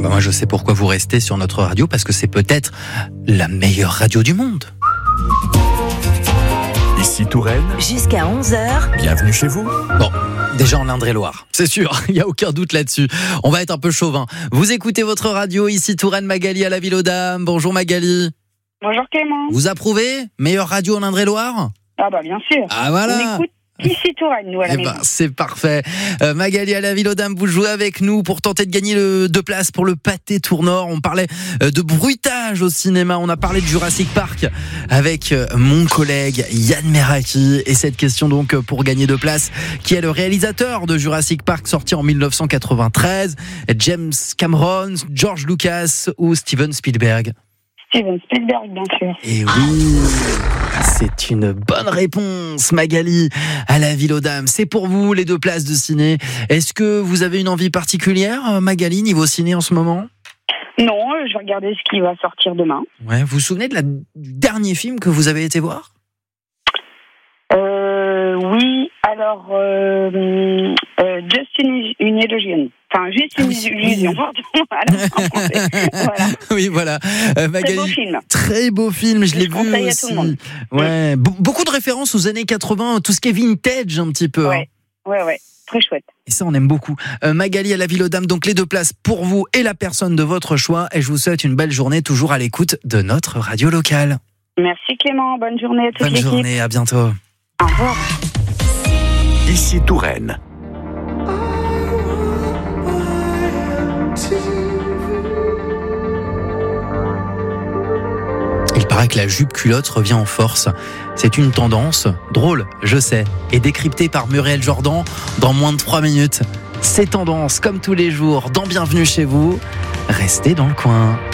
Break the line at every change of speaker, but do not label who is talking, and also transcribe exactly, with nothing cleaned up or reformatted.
bah moi je sais pourquoi vous restez sur notre radio, parce que c'est peut-être la meilleure radio du monde.
Ici Touraine.
Jusqu'à onze heures.
Bienvenue chez vous.
Bon, déjà en Indre-et-Loire, c'est sûr, il n'y a aucun doute là-dessus. On va être un peu chauvin. Vous écoutez votre radio, ici Touraine, Magali à la Ville aux Dames. Bonjour Magali.
Bonjour Clément.
Vous approuvez? Meilleure radio en Indre-et-Loire?
Ah bah bien sûr.
Ah voilà.
On écoute ici Touraine, nous à la
Eh
maison.
ben, c'est parfait. Euh, Magali à la Ville aux Dames, vous jouez avec nous pour tenter de gagner le, deux places pour le Pâté Tournord. On parlait euh, de bruitage au cinéma. On a parlé de Jurassic Park avec euh, mon collègue Yann Meraki. Et cette question donc pour gagner deux places, qui est le réalisateur de Jurassic Park sorti en dix-neuf cent quatre-vingt-treize? James Cameron, George Lucas ou Steven Spielberg?
Steven Spielberg, bien sûr.
Et oui, c'est une bonne réponse, Magali, à la Ville aux Dames. C'est pour vous, les deux places de ciné. Est-ce que vous avez une envie particulière, Magali, niveau ciné en ce moment?
Non, je vais regarder ce qui va sortir demain.
Ouais, vous vous souvenez de la, du dernier film que vous avez été voir?
Euh, oui, alors, euh, euh, Just une, une illusion. Enfin, juste une
Ah oui,
illusion,
oui.
pardon. Alors, en français. Voilà.
Oui, voilà. Euh, Magali,
Très beau film.
très beau film, je,
Je
l'ai
le
vu
conseille à
aussi.
tout le monde.
Ouais, Be- beaucoup de références aux années quatre-vingts, tout ce qui est vintage un petit peu.
Ouais,
hein.
ouais, ouais. Très chouette.
Et ça, on aime beaucoup. Euh, Magali à la Ville aux Dames, donc les deux places pour vous et la personne de votre choix. Et je vous souhaite une belle journée, toujours à l'écoute de notre radio locale.
Merci Clément, bonne journée à toute
Bonne
l'équipe.
journée, à bientôt.
Au revoir.
Ici Touraine.
Il paraît que la jupe culotte revient en force. C'est une tendance drôle, je sais, et décryptée par Muriel Jordan dans moins de trois minutes. Ces tendances, comme tous les jours, dans Bienvenue chez vous, restez dans le coin.